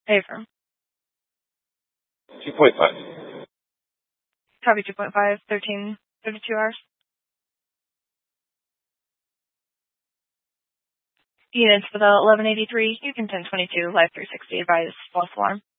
Hey, firm. 2.5. Copy 2.5, 13:32 hours. Units for the 1183, you can 1022, live 360, advise false alarm.